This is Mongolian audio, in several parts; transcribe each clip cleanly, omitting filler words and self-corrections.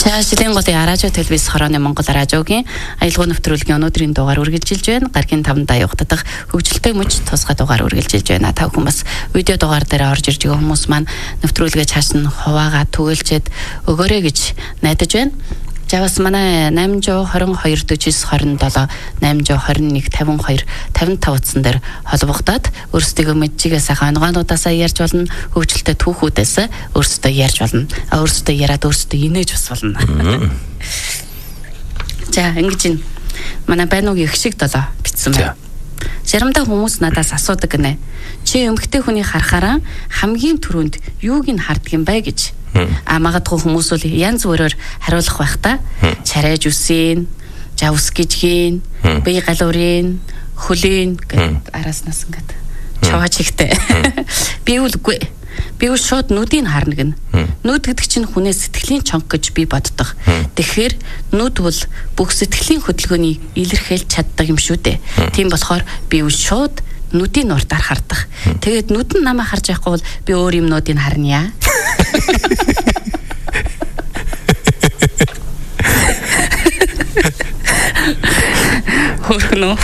За шилийн голын радио телевиз хорооны Монгол радиогийн аялал нэвтрүүлгийн өнөөдрийн дугаар үргэлжилж байна. Гаргийн 5-нд явагдах хөгжилтэй мөч тусгай дугаар үргэлжилж байна. Та бүхэн бас видео дугаар дээр орж ирж байгаа хүмүүс маань нэвтрүүлгээ цааш нь хуваагаа түгэлчээд өгөөрэй гэж найдаж байна. За бас манай 822 49 27 821 52 55 утсан дээр холбогдоод өөрсдөө мэдчихээ сайхан онгоонуудаасаа ярьж болно, хөгжилтэй түүхүүдээс өөрсдөө ярьж болно. Өөрсдөө яриад өөрсдөө инээж бас болно. За ингэж ин манай байнуугийн их шиг долоо битсэн байна. Шарамдаа хүмүүс надаас асуудаг гинэ. Чи эмэгтэй хүний харахаараа хамгийн түрүүнд юуг нь харддаг юм бэ гэж. Магадгүй хүмүүс бол янз бүрээр хариулах байх та. Чарайж үсийн, жавс гэж хийн, бие галуурын, хөлийн гэд араснаас ингээд чаваач ихтэй. Би үлгүй. Би үл шууд нүдийг харна гин. Нүд гэдэг чинь хүнээс сэтгэлийн чонх гэж би боддог. Тэгэхээр нүд бол бүх сэтгэлийн хөдөлгөөний илэрхийлж чаддаг юм шүү дээ. Тийм болохоор би үл шууд нүдийн урдаар хардаг. Тэгээд нүд нь намайг харж байхгүй бол би өөр юмнуудыг харна. Хөрхнөө.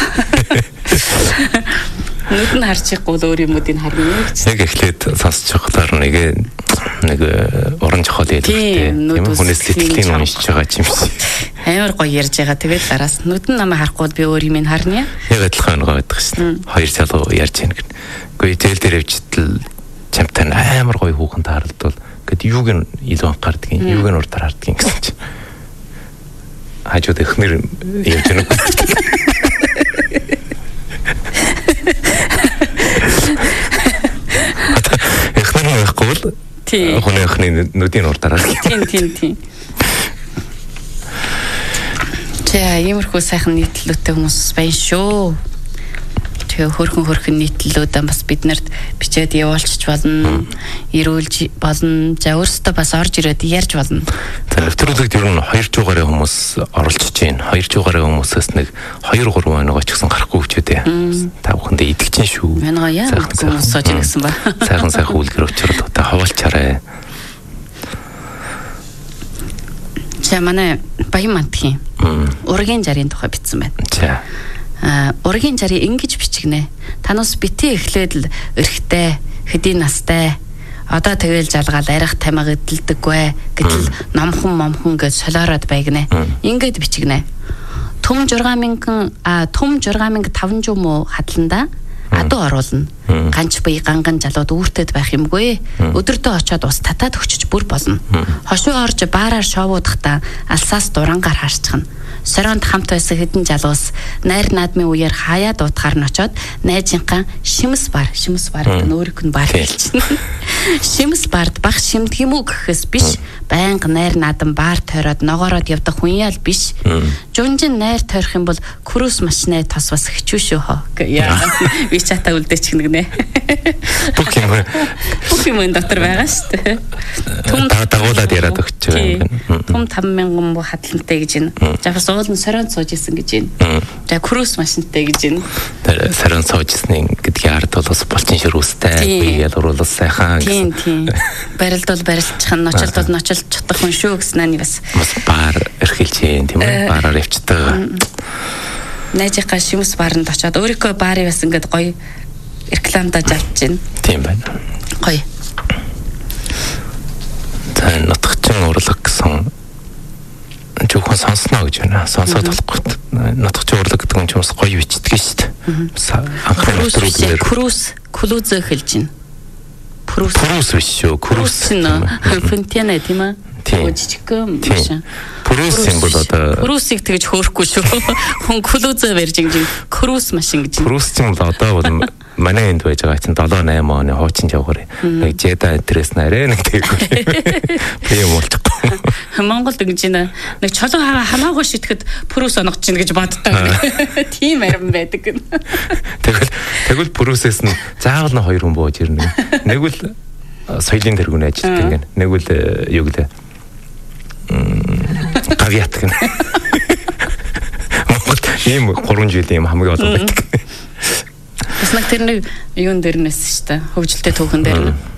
Нүд нь харчихгүй л өөр юмнуудыг харна гэж. Нэг эхлээд сонсож байхлаар нэг уран жохол ялдаг тийм хүнээс сэтгэлийн уншиж байгаа юм шиг. Амар гоё ярьж байгаа. Тэгээд дараас нүд нь намайг харахгүй бол би өөр юм харна. Яг адилхан байгаа байдаг шин. Хоёр залуу ярьж байна гэнэ. Гэхдээ зээл дээр явжтал чамтай амар гоё хүүхэн тааралдвал гэд юуг нь илүү анхаардаг юм, юуг нь урдаар харддаг юм гэсэн чинь. Хажууд эхнэр явж байна. Эхнэр байхгүй бол хүний эхний нүдийн урдаар хардаг. Тийм. За иймэрхүү сайхан нийтлэлтэй хүмүүс байна шүү. Тэгээ хөрхөн нийтлэлүүдэн бас биднэрт бичээд явуулчих болно, ирүүлж болно. За өөрсдөө бас орж ирээд ярьж болно. За нэвтрүүлэгт ер нь 2 жуугаараа хүмүүс оролцож байна. 2 жуугаараа хүмүүсээс нэг 2-3 оногоо ч гэсэн гарахгүй хөвчөөдөө. Та бүхэндээ идэх чинь шүү. Оногоо яа хүмүүс сууж ирсэн ба. Сайхан үлгэр өчрөд та хаваалчаарай. За манай Баян мантхийн ургийн жарын тухай бичсэн байна. За ургийн жарыг ингэж бичгнэ. Танаас битээ эхлээд л эрхтэй, хэдийн настай. Одоо тэгэл жалгаал арих тамиг эдэлдэггүй. Гэтэл номхон гэж солиороод байгнэ. Ингээд бичгнэ. Том 6500 муу хадланда адуу оруулна. Ганч бие ганган залууд үүртэд байх юмгүй. Өдөртөө очиод ус татаад өчөж бүр болно. Хошуу орж баараар шоовуудахдаа алсаас дурангаар харцгана. Соронд хамт байсан хэдэн залуус найр наадмын үеэр хаяа дуутахаар нь очиод найзынхаа шимс бар гэдэг өөрийнх нь бар хэлчихнэ. Шимс бард бах шимдэг юм уу гэхээс биш, байнга найр наадам баар тойроод ногоороод явдаг хүн ял биш. Жунжин найр тойрох юм бол крус машинаа тос бас хичүү шүү хоо. Яа. Би чатаа үлдээчих нэгнэ. Бүх юм дотор байгаа шүү дээ. Том дагуулад яриад өгч байгаа. Том 5,000 муу хадлантай гэж байна. Жафас уулын соронд сууж исэн гэж байна. За крус машинтай гэж байна. Соронд сууж исэн гэдгийн ард бол бас булчин ширүүстэй. Би ялруулсан сайхан. Тийм. Барилд бол барилчих нь, ночлд бол ночлж чадах хүн шүү гэснээр бас баар эрхэлж юм тийм үү? Баараар явцдаг. Найзынхаа шимс баарнд очиод өөрийнхөө баарыг бас ингээд гоё рекламдаж авч байна. Тийм байна. Гоё. За нутгчин урлаг гэсэн жоохон сонсноо гэж байна. Сонсоод болохгүй. Нутгчин урлаг гэдэг нь ч бас гоё бичдэг шүү дээ. Анхны нэвтрүүлгээр Клуз хэлж байна. Прус биш шүү. Крус. Фонтена тийм ээ. Жижигхэн машин. Прус символ одоо Прусыг тэгж хөөрөхгүй шүү. Хүн клузээ барьж ингэж крус машин гэж. Прус символ одоо бол манай энд байж байгаа чинь 7-8 оны хуучин жавгаар нэг жеда интерес нарэ нэг тэггүй. Би юм болчихгүй. Монголд ингэж нэг чолоо хамаагүй шитгэхэд прус онгож чинь гэж боддог. Тийм арим байдаг. Тэгвэл прусээс нь заавал нь 2 хүн бууж ирнэ. Нэг үл соёлын тэргүүн ажилтдаг. Нэг үл юу гэлээ. Гавьят гэнэ. Монгол ийм 3 жилийн хамгийн олон байдаг. Бас нэг тэрний юун дээрнээс шүү дээ. Хөгжилтэй түүхэн дээр нь.